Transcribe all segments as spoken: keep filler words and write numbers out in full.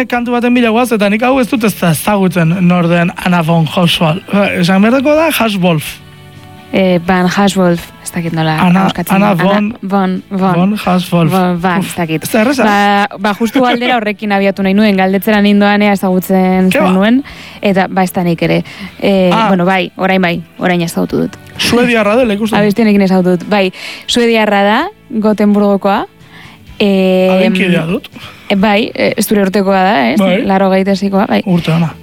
kantu baten bila guaz, eta nik hau ez dut ez da ezagutzen norden Anna von Hauswolf. Esan berdeko da Hauswolf. Eh, Van Hauswolf, ez dakit nola. Ana, Ana von, von, von, von Hauswolf. Von, van, ez dakit. Ez da erreza? Ba, ba, justu galdera horrekin abiatu nahi nuen, galdetzera nindoanea ezagutzen zen nuen, eta ba, ez da nik ere. Eh, ah. Bueno, bai, orain bai, orain ezagutu dut. Suediarra dela ikusten? Abestienekin ezagutu dut, bai. Suediarra da, Gotemburgokoa. Eh, Abenkidea dut. E, bai, e, zure urtekoa da, ez? Bai. Laro gaitezikoa, bai. Urte ona.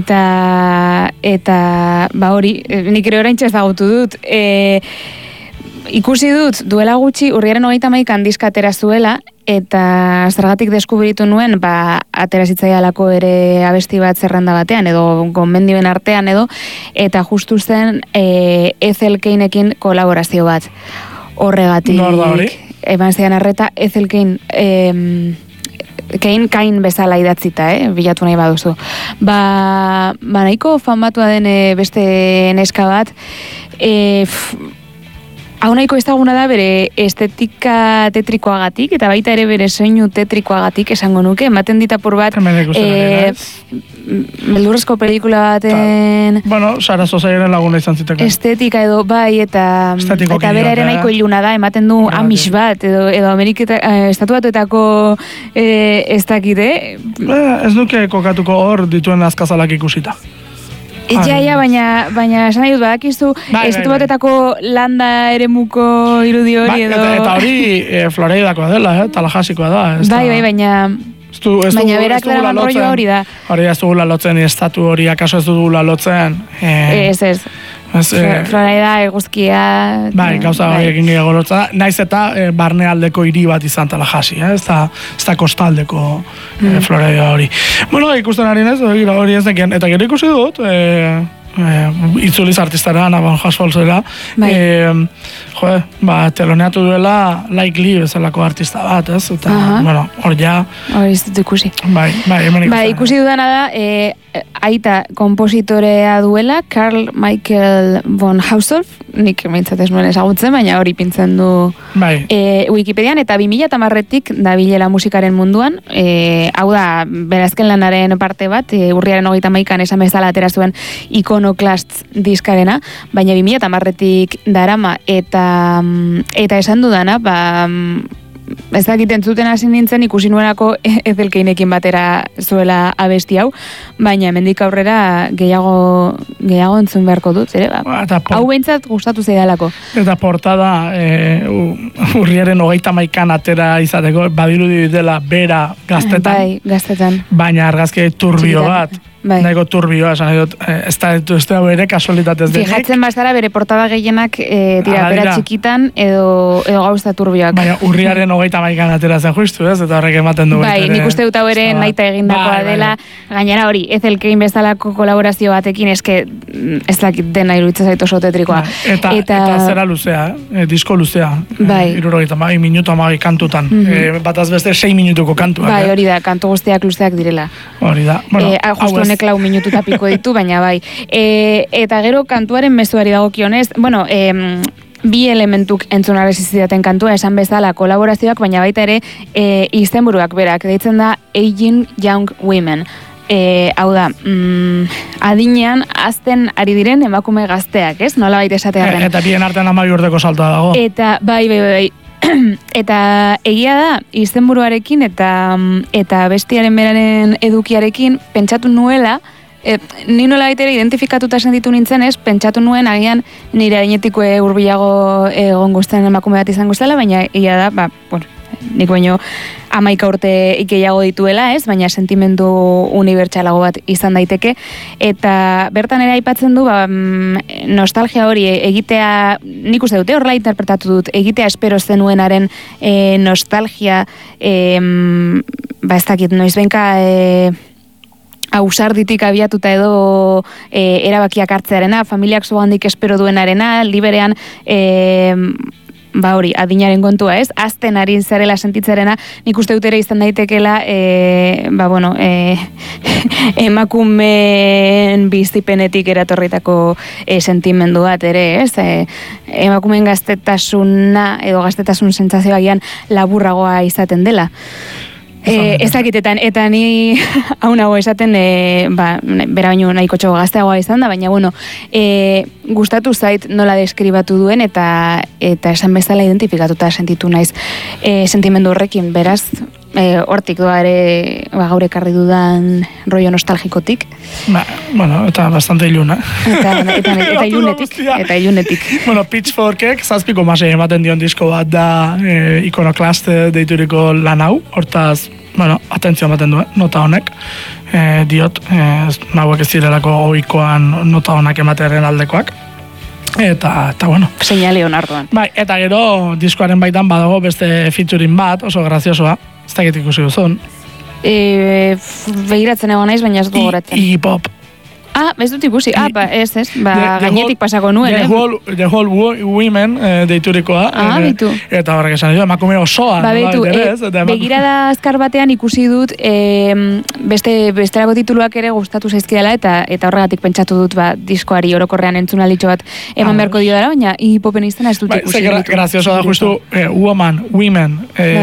Eta, eta, ba hori, nik ere oraintxe ezagutu dut. E, ikusi dut, duela gutxi, urriaren hogeita hamaika diska atera zuela, eta zergatik deskubritu nuen, ba, atera zitzaialako ere abesti bat zerrenda batean, edo gomendioen artean, edo, eta justu zen e, Ethel Keinekin kolaborazio bat. Horregatik. Nor da hori? Eman zidan arreta, Ethel Kein, em, Kein kain bezala idatzita, eh? Bilatu nahi baduzu. Ba, ba nahiko famatua den beste neska bat, e, hau nahiko ezaguna da bere estetika tetrikoagatik, eta baita ere bere soinu tetrikoagatik esango nuke, ematen ditapur bat e, beldurrezko pelikula baten... Ta, bueno, Sara Sosairen laguna izan ziteko. Estetika edo bai, eta, eta bere ere nahiko iluna da, ematen du amish bat, edo, edo Ameriketa, eh, estatu batuetako eh, ez dakite. Eh, ez duke kokatuko hor dituen azkazalak ikusita. Ja, ja, baina, baina esan nahi dut, badakizu, bai, estatu bai, batetako landa eremuko irudi hori bai, edo... Eta, eta hori e, Floreidakoa dela, eh? Talajasikoa da. Bai, bai, baina... Ez du, ez baina du, berak dara rollo hori da. Hori ez dugula lotzen, estatu hori, akaso ez dugula lotzen. Eh, ez, ez. Ez, eh, Florida, eguzkia... Bai, gauza hori egin gehiago lotza. Naiz eta eh, barnealdeko hiri bat izan Talajasi, eh? Ez da, ez da kostaldeko mm. eh, Florida hori. Bueno, ikusten ari nez, hori ez dekien. Eta gero ikusi dut, eh, eh, itzuliz artistara, Anna von Hauswolfera, bai. eh, jo, ba, teloneatu duela Like Lee bezalako artista bat, ez? Eta, uh-huh. bueno, hor ja... Hori ez dut ikusi. Bai, bai, hemen ikusten. Bai, ikusi dudana da, eh, aita kompositorea duela, Karl Michael von Hauswolf, nik meintzat ez nuen ezagutzen, baina hori pintzen du bai. e, Wikipedian, eta bi mila hamarretik dabilela musikaren munduan, e, hau da, berazken lanaren parte bat, e, urriaren hogeita hamaikan esan bezala atera zuen Iconoclast diskarena, baina bi mila hamarretik darama, eta, eta esan dudana, ba... ez dakit entzuten hasi nintzen ikusi nuenako Ethel Keinekin batera zuela abesti hau, baina hemendik aurrera gehiago gehiago entzun beharko dut, ere ba. Hau behintzat gustatu zaidalako. Eta portada e, urriaren hogeita hamaikan atera izateko badirudi dela bera gaztetan. Bai, gaztetan. Baina argazki turbio bat. Bai. Nahiko turbioa, esan dut, ez da ez da bere kasualitatez denik. Fijatzen bazara bere portada gehienak e, dira, bera txikitan edo, edo gauza turbioak. Baina urriaren hogeita hamaikan atera zen justu, ez? Eta horrek ematen du. Bai, nik uste dut hau ere naita egindakoa bai, dela. Bai. Gainera hori, Ethel Kein bezalako kolaborazio batekin, eske ez dakit dena iruditzen zaitu oso tetrikoa. Bai. Eta, eta, eta zera luzea, eh? disko luzea. Bai. E, Irurogeita magi, minutu amagi kantutan. Mm-hmm. e, bataz beste sei minutuko kantuak. Bai, hori da, kantu guztiak luzeak direla. Hori da. Bueno, e, justu honek lau minutu tapiko ditu, baina bai. E, eta gero kantuaren mezuari dagokionez, bueno, e, bi elementuk entzunarez izidaten kantua, esan bezala kolaborazioak, baina baita ere e, izenburuak berak, deitzen da Aging Young Women. E, hau da, mm, adinean azten ari diren emakume gazteak, ez? Nola baita esatearen. E, eta bien artean amabi urteko saltoa dago. Eta bai, bai, bai, eta egia da, izenburuarekin eta, eta bestiaren beraren edukiarekin pentsatu nuela, E, ni nola baitere identifikatuta sentitu nintzen ez, pentsatu nuen agian nire adinetiko hurbilago egon guztien emakume bat izango zela, baina ia da, ba, bueno, nik baino amaika urte ikeiago dituela ez, baina sentimendu unibertsalago bat izan daiteke, eta bertan ere aipatzen du, ba, nostalgia hori egitea, nik uste dute horrela interpretatu dut, egitea espero zenuenaren e, nostalgia, e, ba ez dakit, noiz benka... E, ausarditik abiatuta edo e, erabakiak hartzearena, familiak zo handik espero duenarena, liberean e, ba hori, adinaren kontua ez, azten ari zarela sentitzarena, nik uste dut ere izan daitekela e, ba bueno e, emakumeen bizipenetik eratorritako e, sentimendu bat ere ez, e, emakumeen gaztetasuna edo gaztetasun sentsazioa gian laburragoa izaten dela. E, ez dakitetan, eta ni hau nago esaten, e, ba, bera baino nahiko txo gazteagoa izan da, baina bueno, e, gustatu zait nola deskribatu duen, eta eta esan bezala identifikatuta sentitu naiz e, sentimendu horrekin, beraz, e, hortik doa ere ba, gaur ekarri dudan rollo nostalgikotik. Ba, bueno, eta bastante iluna. Eta, eta, eta, eta ilunetik, eta ilunetik. Bueno, Pitchforkek zazpiko masei ematen dion disko bat da e, Iconoclast deituriko lan hau, hortaz, bueno, atentzio ematen du, nota honek, e, diot, e, nahuek ez direlako ohikoan nota honak ematearen aldekoak. Eta, eta bueno. Seinale hon arduan. Bai, eta gero diskoaren baitan badago beste featuring bat, oso graziosoa, ez dakit ikusi duzun. E, begiratzen egon naiz, baina ez gogoratzen. Iggy Pop. Ah, ez dut ikusi. Ah, ba, ez, ez. Ba, The- the gainetik whole- pasako nuen, The eh? Whole, the whole wo- Women eh, deiturikoa. Ah, eh, beitu. Eta horrek esan dio, emakume osoa. Ba, betu, nolabait ere, e, ez? Eta emakume- begirada azkar batean ikusi dut e, beste bestelako tituluak ere gustatu zaizkidala eta eta horregatik pentsatu dut ba, diskoari orokorrean entzunalitxo bat eman Ah, beharko dio dara, baina Iggy Popen izena ez dut Bai, ikusi. ze gra- ditu. grazioso da justu eh, woman, women, eh,